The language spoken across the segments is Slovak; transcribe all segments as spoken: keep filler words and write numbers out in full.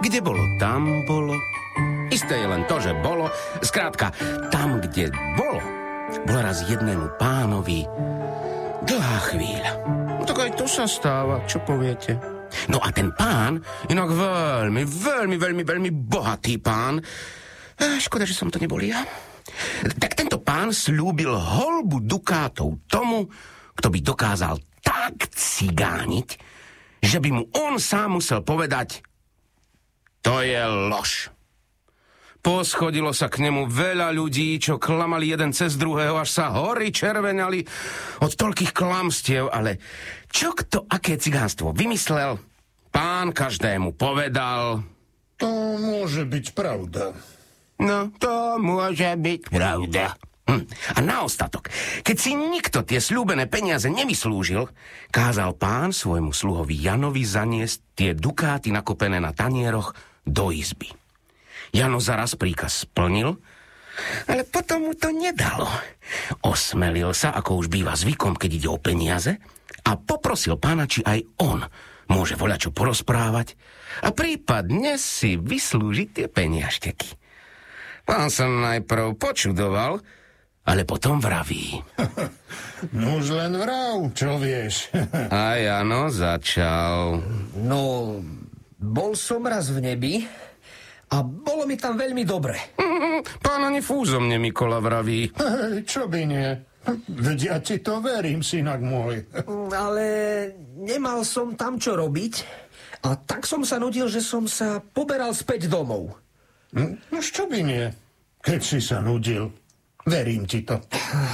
Kde bolo, tam bolo. Isté je len to, že bolo. Skrátka, tam, kde bolo, bola raz jednému pánovi dlhá chvíľa. No tak aj to sa stáva, čo poviete? No a ten pán, inak veľmi, veľmi, veľmi, veľmi bohatý pán, eh, škoda, že som to nebol ja, tak tento pán slúbil holbu dukátov tomu, kto by dokázal tak cigániť, že by mu on sám musel povedať: to je lož. Poschodilo sa k nemu veľa ľudí, čo klamali jeden cez druhého, až sa hory červenali od toľkých klamstiev, ale čo kto aké cigánstvo vymyslel, pán každému povedal: to môže byť pravda. No, to môže byť pravda. Hm. A na ostatok, keď si nikto tie sľúbené peniaze nevyslúžil, kázal pán svojmu sluhovi Janovi zaniesť tie dukáty nakopené na tanieroch do izby. Jano zaraz príkaz splnil, ale potom mu to nedalo. Osmelil sa, ako už býva zvykom, keď ide o peniaze, a poprosil pána, či aj on môže voľačo porozprávať a prípadne si vyslúžiť tie peniažteky. Pán sa najprv počudoval, ale potom vraví: no už len vrav, čo vieš. A Jano začal: no, bol som raz v nebi a bolo mi tam veľmi dobre. Pán ani fúzom nemikola, vraví. Hej, čo by nie? Veď ja ti to verím, synak môj. Ale nemal som tam čo robiť a tak som sa nudil, že som sa poberal späť domov. No čo by nie? Keď si sa nudil, verím ti to.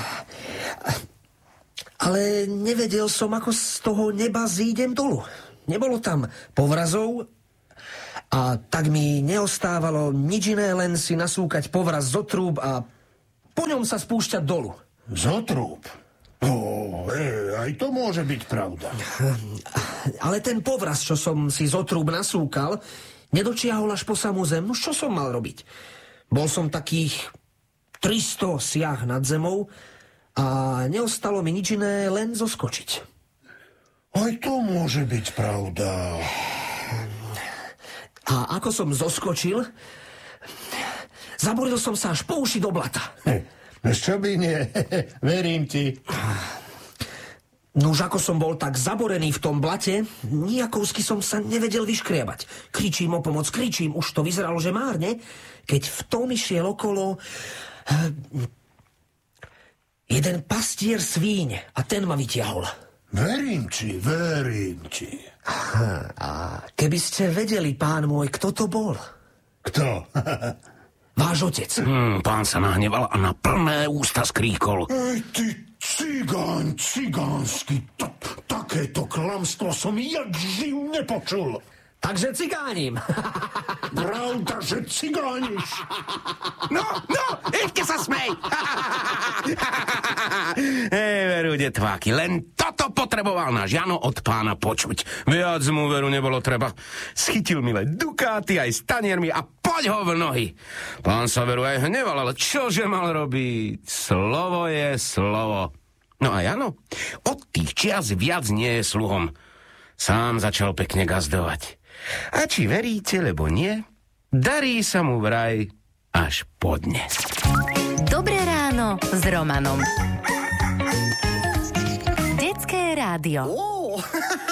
Ale nevedel som, ako z toho neba zídem dolu. Nebolo tam povrazov a tak mi neostávalo nič iné, len si nasúkať povraz zo trúb a po ňom sa spúšťať dolu. Zo trúb? Ó, e, aj to môže byť pravda. Ale ten povraz, čo som si zo trúb nasúkal, nedočiahol až po samú zem. No čo som mal robiť? Bol som takých tristo siah nad zemou a neostalo mi nič iné, len zoskočiť. Aj to môže byť pravda. A ako som zoskočil, zaboril som sa až po uši do blata. He, čo by nie? Verím ti. No už ako som bol tak zaborený v tom blate, nijakovsky som sa nevedel vyškriabať. Kričím o pomoc, kričím, už to vyzeralo, že márne, keď v tom išiel okolo jeden pastier svíň a ten ma vytiahol. Verím ti, verím ti. A keby ste vedeli, pán môj, kto to bol? Kto? Váš otec. Hmm, pán sa nahneval a na plné ústa skríkol: Ej, ty cigáň, cigánsky, t- takéto klamstvo som jak živ nepočul. Takže cigánim. Pravda, že cigániš. No, no, ešte sa smej. Hej, veru, detváky, len toto potreboval náš Jano od pána počuť. Viac mu veru nebolo treba. Schytil milé dukáty aj s taniermi a poď ho v nohy. Pán sa veru aj hneval, ale čože mal robiť? Slovo je slovo. No a Jano od tých čias viac nie je sluhom. Sám začal pekne gazdovať. A či veríte, lebo nie, darí sa mu vraj až podnes. Dobré ráno s Romanom. Detské rádio. Ó,